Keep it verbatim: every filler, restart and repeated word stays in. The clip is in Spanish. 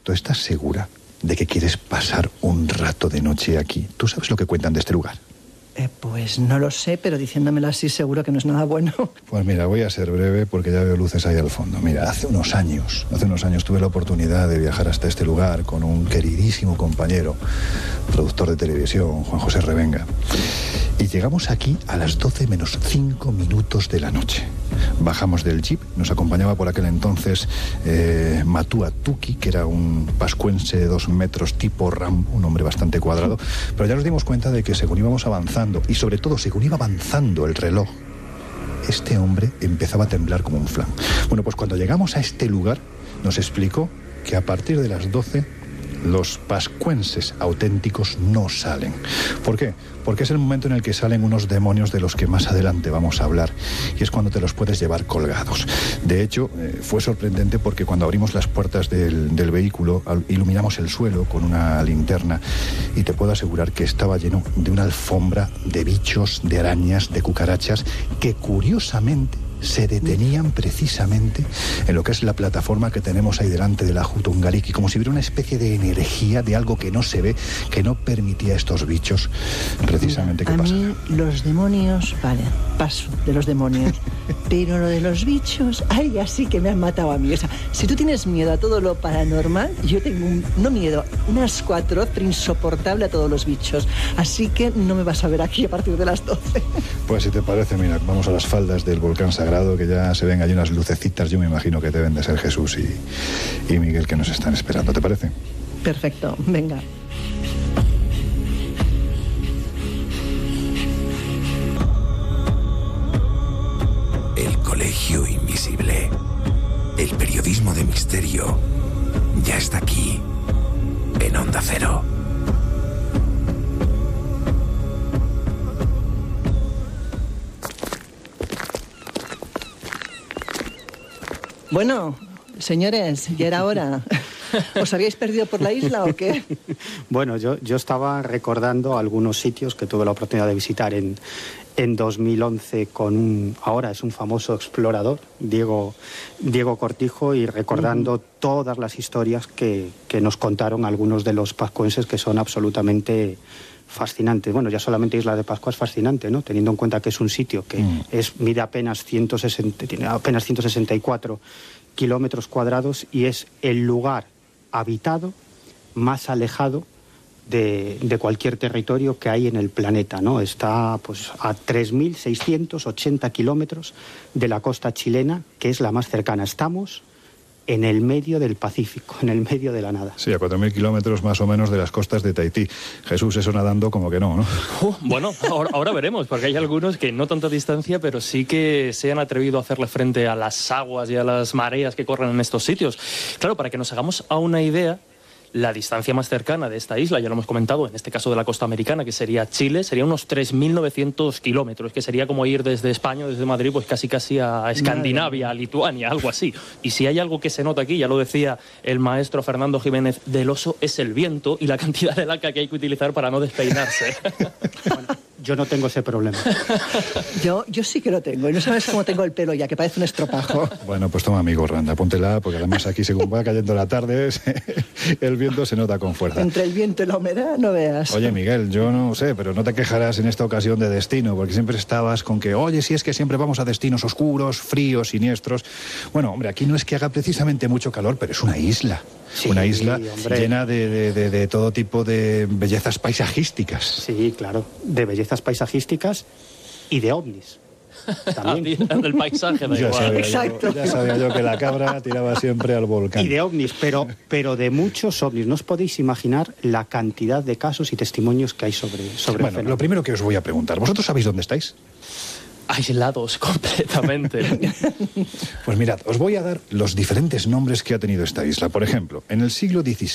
¿tú estás segura de que quieres pasar un rato de noche aquí? ¿Tú sabes lo que cuentan de este lugar? Eh, pues no lo sé, pero diciéndomelo así seguro que no es nada bueno. Pues mira, voy a ser breve porque ya veo luces ahí al fondo. Mira, hace unos años, hace unos años tuve la oportunidad de viajar hasta este lugar con un queridísimo compañero, productor de televisión, Juan José Revenga. Y llegamos aquí a las doce menos cinco minutos de la noche. Bajamos del jeep, nos acompañaba por aquel entonces eh, Matua Tuki, que era un pascuense de dos metros tipo Rambo, un hombre bastante cuadrado, pero ya nos dimos cuenta de que según íbamos avanzando, y sobre todo según iba avanzando el reloj, este hombre empezaba a temblar como un flan. Bueno, pues cuando llegamos a este lugar, nos explicó que a partir de las doce los pascuenses auténticos no salen. ¿Por qué? Porque es el momento en el que salen unos demonios de los que más adelante vamos a hablar, y es cuando te los puedes llevar colgados. De hecho, eh, fue sorprendente porque cuando abrimos las puertas del, del vehículo, iluminamos el suelo con una linterna, y te puedo asegurar que estaba lleno de una alfombra de bichos, de arañas, de cucarachas, que curiosamente se detenían precisamente en lo que es la plataforma que tenemos ahí delante de la Jutungariki, como si hubiera una especie de energía, de algo que no se ve, que no permitía a estos bichos precisamente que pasaran. A mí los demonios, vale, paso de los demonios, pero lo de los bichos, ay, así que me han matado a mí. O sea, si tú tienes miedo a todo lo paranormal, yo tengo un, no miedo, un asco atroz, pero insoportable a todos los bichos. Así que no me vas a ver aquí a partir de las doce. Pues si te parece, mira, vamos a las faldas del volcán sagrado, que ya se ven ahí unas lucecitas. Yo me imagino que deben de ser Jesús y, y Miguel, que nos están esperando. ¿Te parece? Perfecto, venga. El Colegio Invisible. El periodismo de misterio ya está aquí, en Onda Cero. Bueno, señores, ya era hora. ¿Os habíais perdido por la isla o qué? Bueno, yo, yo estaba recordando algunos sitios que tuve la oportunidad de visitar en, en dos mil once con un, ahora es un famoso explorador, Diego, Diego Cortijo, y recordando uh-huh. todas las historias que, que nos contaron algunos de los pascuenses, que son absolutamente fascinantes. Bueno, ya solamente Isla de Pascua es fascinante, ¿no? Teniendo en cuenta que es un sitio que mm. es, mide apenas, ciento sesenta, tiene apenas ciento sesenta y cuatro kilómetros cuadrados, y es el lugar habitado más alejado de, de cualquier territorio que hay en el planeta, ¿no? Está pues a tres mil seiscientos ochenta kilómetros de la costa chilena, que es la más cercana. Estamos en el medio del Pacífico, en el medio de la nada. Sí, a cuatro mil kilómetros más o menos de las costas de Tahití. Jesús, eso nadando como que no, ¿no? Uh, bueno, ahora, ahora veremos, porque hay algunos que no tanta distancia, pero sí que se han atrevido a hacerle frente a las aguas y a las mareas que corren en estos sitios. Claro, para que nos hagamos a una idea, la distancia más cercana de esta isla, ya lo hemos comentado, en este caso de la costa americana, que sería Chile, sería unos tres mil novecientos kilómetros, que sería como ir desde España, desde Madrid, pues casi casi a Escandinavia, a Lituania, algo así. Y si hay algo que se nota aquí, ya lo decía el maestro Fernando Jiménez del Oso, es el viento y la cantidad de laca que hay que utilizar para no despeinarse. Bueno, yo no tengo ese problema. Yo, yo sí que lo tengo, y no sabes cómo tengo el pelo ya, que parece un estropajo. Bueno, pues toma, amigo Randa, póntela, porque además aquí, según va cayendo la tarde, el viento se nota con fuerza. Entre el viento y la humedad, no veas. Oye, Miguel, yo no sé, pero no te quejarás en esta ocasión de destino, porque siempre estabas con que, oye, si es que siempre vamos a destinos oscuros, fríos, siniestros. Bueno, hombre, aquí no es que haga precisamente mucho calor, pero es una isla. Sí, una isla hombre. llena de, de, de, de todo tipo de bellezas paisajísticas. Sí, claro, de bellezas paisajísticas y de ovnis. También. Del paisaje, da ya igual. Sabía Exacto. Yo, ya sabía yo que la cabra tiraba siempre al volcán. Y de ovnis, pero, pero de muchos ovnis. No os podéis imaginar la cantidad de casos y testimonios que hay sobre, sobre bueno, el lo primero que os voy a preguntar, ¿vosotros sabéis dónde estáis? Aislados completamente. Pues mirad, os voy a dar los diferentes nombres que ha tenido esta isla. Por ejemplo, en el siglo diecisiete,